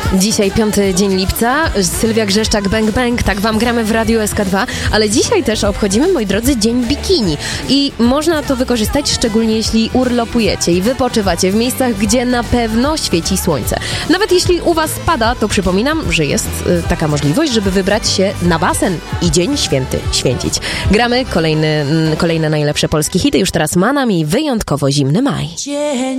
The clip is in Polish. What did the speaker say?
Dzisiaj 5 dzień lipca, Sylwia Grzeszczak, Bang Bang, tak wam gramy w Radiu SK2, ale dzisiaj też obchodzimy, moi drodzy, Dzień Bikini i można to wykorzystać, szczególnie jeśli urlopujecie i wypoczywacie w miejscach, gdzie na pewno świeci słońce. Nawet jeśli u was pada, to przypominam, że jest taka możliwość, żeby wybrać się na basen i Dzień Święty święcić. Gramy kolejne najlepsze polskie hity, już teraz Manam i wyjątkowo zimny maj.